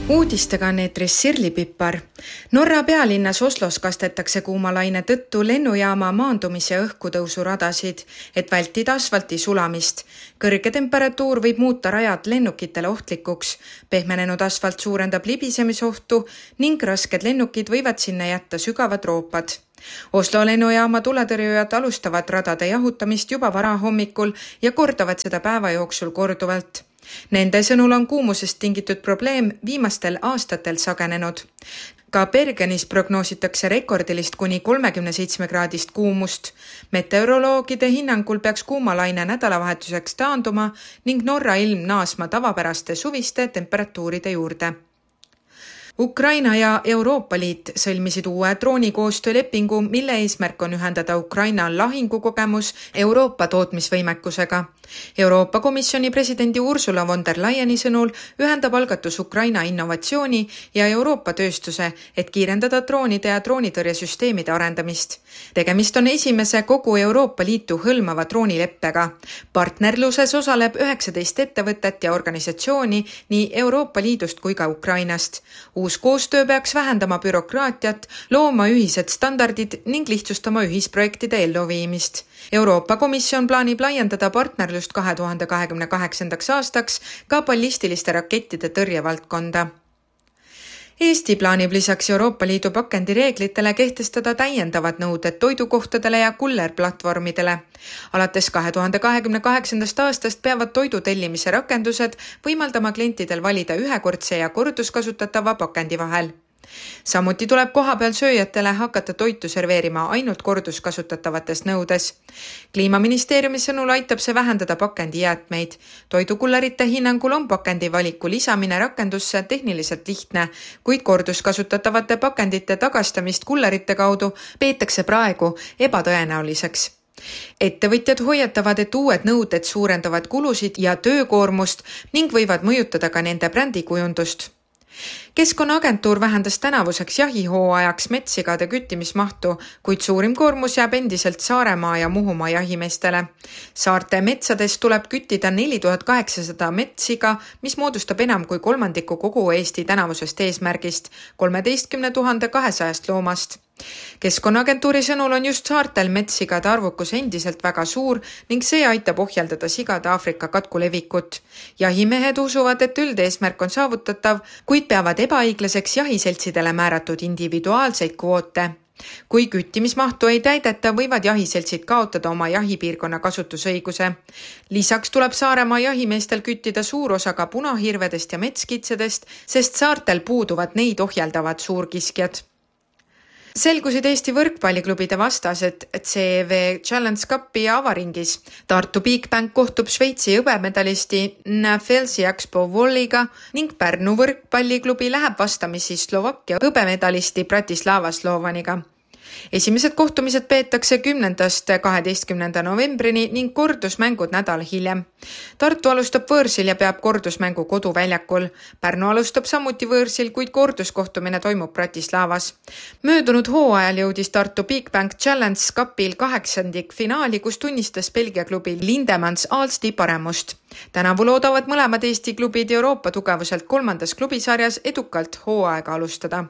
Uudistega on eetris Sirli Pippar. Norra pealinnas Oslos kastetakse kuumalaine tõttu lennujaama maandumise õhkutõusu radasid, et vältida asfalti sulamist. Kõrge temperatuur võib muuta rajad lennukitele ohtlikuks. Pehmenenud asfalt suurendab libisemisohtu ning rasked lennukid võivad sinna jätta sügavad roopad. Oslo lennujaama tuletõrjujad alustavad radade jahutamist juba varahommikul ja kordavad seda päeva jooksul korduvalt. Nende sõnul on kuumusest tingitud probleem viimastel aastatel sagenenud. Ka Bergenis prognoositakse rekordilist kuni 37-kraadist kuumust. Meteoroloogide hinnangul peaks kuumalaine nädalavahetuseks taanduma ning Norra ilm naasma tavapäraste suviste temperatuuride juurde. Ukraina ja Euroopa Liit sõlmisid uue droonikoostöölepingu, mille eesmärk on ühendada Ukraina lahingukogemus Euroopa tootmisvõimekusega. Euroopa Komisjoni presidendi Ursula von der Leyeni sõnul ühendab algatus Ukraina innovatsiooni ja Euroopa tööstuse, et kiirendada droonide ja droonitõrjesüsteemide arendamist. Tegemist on esimese kogu Euroopa Liitu hõlmava droonileppega. Partnerluses osaleb 19 ettevõtet ja organisatsiooni nii Euroopa Liidust kui ka Ukrainast. Uus koostöö peaks vähendama bürokraatiat, looma ühised standardid ning lihtsustama ühisprojektide elluviimist. Euroopa Komisjon plaanib laiendada partnerlust 2028. aastaks ka ballistiliste rakettide tõrjevaldkonda. Eesti plaanib lisaks Euroopa Liidu pakendireeglitele kehtestada täiendavad nõuded toidukohtadele ja kullerplatvormidele. Alates 2028. aastast peavad toidu tellimise rakendused võimaldama klientidel valida ühekordse ja korduskasutatava pakendi vahel. Samuti tuleb kohapeal sööjatele hakata toitu serveerima ainult korduskasutatavates nõudes. Kliimaministeeriumi sõnul aitab see vähendada pakendijäätmeid. Toidukullerite hinnangul on pakendi valiku lisamine rakendusse tehniliselt lihtne, kuid korduskasutatavate pakendite tagastamist kullerite kaudu peetakse praegu ebatõenäoliseks. Ettevõtjad hoiatavad, et uued nõuded suurendavad kulusid ja töökoormust ning võivad mõjutada ka nende brändikujundust. Keskkonnaagentuur vähendas tänavuseks jahihooajaks metssigade küttimismahtu, kuid suurim koormus jääb endiselt Saaremaa ja Muhumaa jahimeestele. Saarte metsades tuleb küttida 4800 metsiga, mis moodustab enam kui kolmandiku kogu Eesti tänavusest eesmärgist, 13 200 loomast. Keskkonnaagentuuri sõnul on just saartel metssigade arvukus endiselt väga suur ning see aitab ohjeldada sigade Aafrika katku levikut. Jahimehed usuvad, et üldeesmärk on saavutatav, kuid peavad ebaõiglaseks jahiseltsidele määratud individuaalseid kvoote. Kui küttimismahtu ei täideta, võivad jahiseltsid kaotada oma jahipiirkonna kasutusõiguse. Lisaks tuleb Saaremaa jahimeestel küttida suur osa ka punahirvedest ja metskitsedest, sest saartel puuduvad neid ohjeldavad suurkiskjad. Selgusid Eesti võrkpalliklubide vastased CEV Challenge Cupi avaringis. Tartu Bigbank kohtub Šveitsi hõbemedalisti Näfelsi Expo Volliga ning Pärnu võrkpalliklubi läheb vastamisi Slovakkia hõbemedalisti Bratislava Slovaniga. Esimesed kohtumised peetakse 10.–12. novembrini ning kordusmängud nädal hiljem. Tartu alustab võõrsil ja peab kordusmängu koduväljakul. Pärnu alustab samuti võõrsil, kuid korduskohtumine toimub Bratislavas. Möödunud hooajal jõudis Tartu Bigbank Challenge Cupil 8. finaali, kus tunnistas Belgia klubi Lindemans Aalsti paremust. Tänavu loodavad mõlemad Eesti klubid Euroopa tugevuselt 3. klubisarjas edukalt hooaega alustada.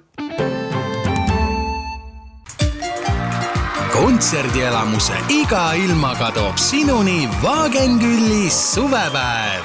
Kontserdielamuse iga ilmaga toob sinuni Wagenkülis suvepäev.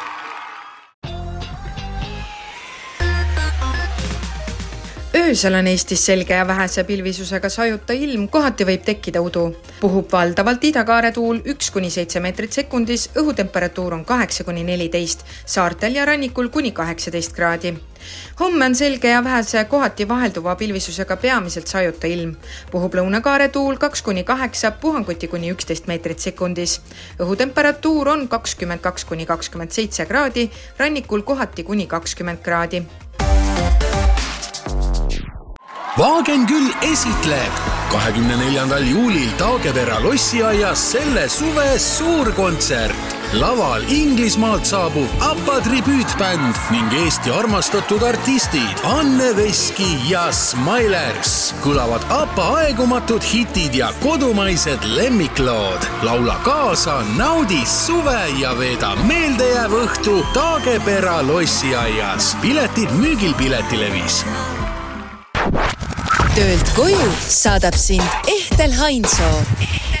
Öösel on Eestis selge ja vähese pilvisusega sajuta ilm, kohati võib tekkida udu. Puhub valdavalt idakaaretuul 1–7 meetrit sekundis, õhutemperatuur on 8–14, saartel ja rannikul kuni 18 kraadi. Homme on selge ja vähese kohati vahelduva pilvisusega peamiselt sajuta ilm. Puhub lõunakaaretuul 2–8, puhanguti kuni 11 meetrit sekundis. Õhutemperatuur on 22–27 kraadi, rannikul kohati kuni 20 kraadi. Wagenküll esitleb 24. juulil Taagepera lossiaias selle suve suurkontsert. Laval Inglismaalt saabub ABBA tribüütbänd ning Eesti armastatud artistid Anne Veski ja Smilers. Kõlavad ABBA aegumatud hitid ja kodumaised lemmiklood. Laula kaasa, naudi suve ja veeda meeldejääv õhtu Taagepera lossiaias. Piletid müügil Piletilevis. Töölt koju saadab sind Ehtel Hainsoo.